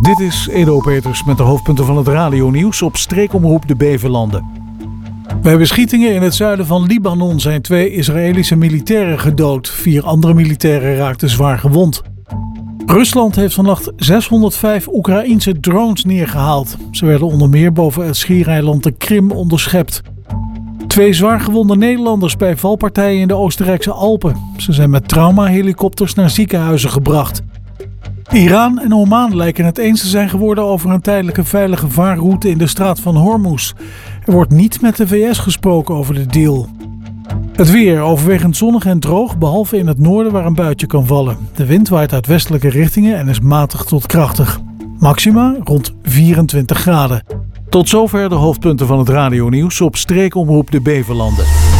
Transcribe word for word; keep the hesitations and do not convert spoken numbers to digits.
Dit is Edo Peters met de hoofdpunten van het radionieuws op streekomroep de Beverlanden. Bij beschietingen in het zuiden van Libanon zijn twee Israëlische militairen gedood. Vier andere militairen raakten zwaar gewond. Rusland heeft vannacht zeshonderdvijf Oekraïense drones neergehaald. Ze werden onder meer boven het schiereiland de Krim onderschept. Twee zwaargewonde Nederlanders bij valpartijen in de Oostenrijkse Alpen. Ze zijn met traumahelikopters naar ziekenhuizen gebracht. Iran en Oman lijken het eens te zijn geworden over een tijdelijke veilige vaarroute in de straat van Hormuz. Er wordt niet met de V S gesproken over de deal. Het weer overwegend zonnig en droog, behalve in het noorden waar een buitje kan vallen. De wind waait uit westelijke richtingen en is matig tot krachtig. Maxima rond vierentwintig graden. Tot zover de hoofdpunten van het radionieuws op streekomroep de Beverlanden.